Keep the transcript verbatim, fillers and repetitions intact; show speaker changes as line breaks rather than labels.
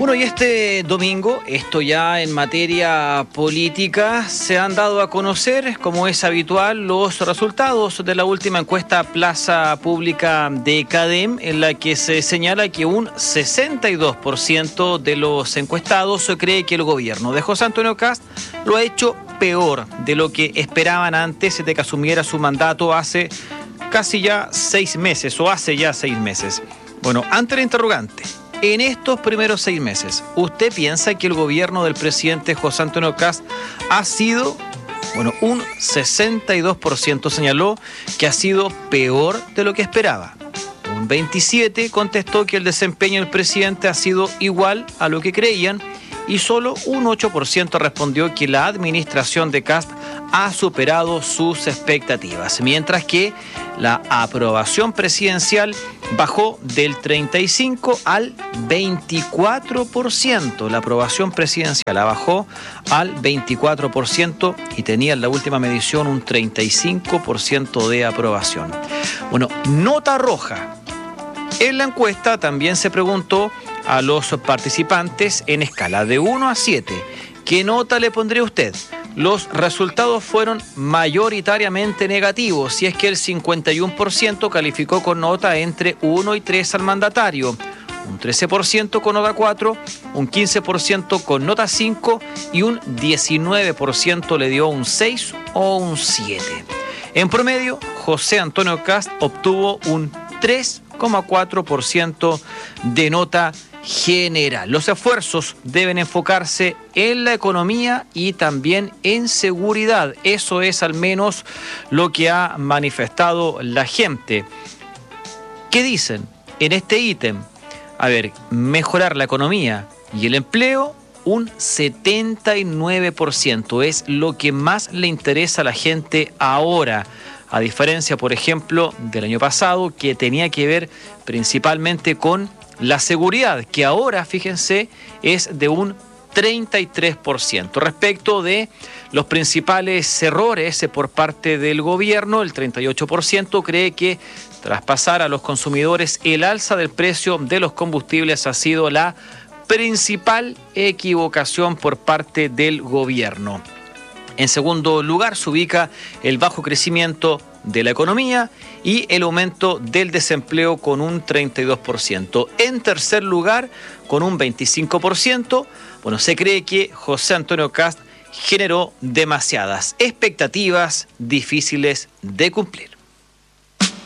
Bueno, y este domingo, esto ya en materia política, se han dado a conocer, como es habitual, los resultados de la última encuesta Plaza Pública de CADEM, en la que se señala que un sesenta y dos por ciento de los encuestados cree que el gobierno de José Antonio Kast lo ha hecho peor de lo que esperaban antes de que asumiera su mandato hace casi ya seis meses, o hace ya seis meses. Bueno, ante la interrogante, en estos primeros seis meses, ¿usted piensa que el gobierno del presidente José Antonio Kast ha sido, bueno, un sesenta y dos por ciento señaló que ha sido peor de lo que esperaba? Un veintisiete por ciento contestó que el desempeño del presidente ha sido igual a lo que creían y solo un ocho por ciento respondió que la administración de Kast ha superado sus expectativas, mientras que la aprobación presidencial bajó del treinta y cinco al veinticuatro por ciento. La aprobación presidencial bajó al veinticuatro por ciento y tenía en la última medición un treinta y cinco por ciento de aprobación. Bueno, nota roja. En la encuesta también se preguntó a los participantes en escala de uno a siete. ¿Qué nota le pondría usted? Los resultados fueron mayoritariamente negativos, si es que el cincuenta y uno por ciento calificó con nota entre uno y tres al mandatario, un trece por ciento con nota cuatro, un quince por ciento con nota cinco y un diecinueve por ciento le dio un seis o un siete. En promedio, José Antonio Kast obtuvo un tres coma cuatro por ciento de nota general. Los esfuerzos deben enfocarse en la economía y también en seguridad. Eso es al menos lo que ha manifestado la gente. ¿Qué dicen en este ítem? A ver, mejorar la economía y el empleo, un setenta y nueve por ciento es lo que más le interesa a la gente ahora. A diferencia, por ejemplo, del año pasado, que tenía que ver principalmente con la seguridad, que ahora, fíjense, es de un treinta y tres por ciento. Respecto de los principales errores por parte del gobierno, el treinta y ocho por ciento cree que traspasar a los consumidores el alza del precio de los combustibles ha sido la principal equivocación por parte del gobierno. En segundo lugar se ubica el bajo crecimiento de la economía y el aumento del desempleo con un treinta y dos por ciento. En tercer lugar, con un veinticinco por ciento, bueno, se cree que José Antonio Kast generó demasiadas expectativas difíciles de cumplir.